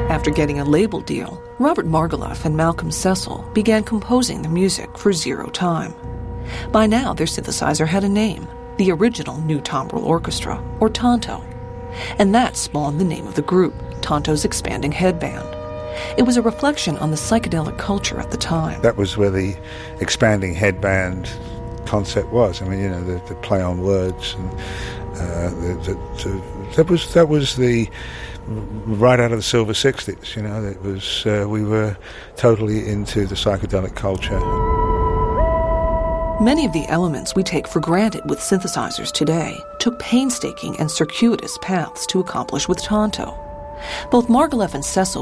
After getting a label deal, Robert Margouleff and Malcolm Cecil began composing the music for Zero Time. By now, their synthesizer had a name, the original New Tombrel Orchestra, or Tonto. And that spawned the name of the group, Tonto's Expanding Headband. It was a reflection on the psychedelic culture at the time. That was where the expanding headband concept was. I mean, you know, the play on words, and that was the right out of the Silver 60s. You know, it was we were totally into the psychedelic culture. Many of the elements we take for granted with synthesizers today took painstaking and circuitous paths to accomplish with Tonto. Both Margouleff and Cecil